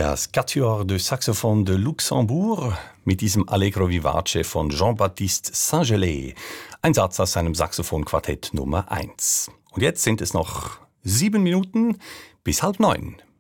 Das Quatuor de Saxophon de Luxembourg mit diesem Allegro Vivace von Jean-Baptiste Saint-Gelais. Ein Satz aus seinem Saxophonquartett Nummer 1. Und jetzt sind es noch 7 Minuten bis 8:30.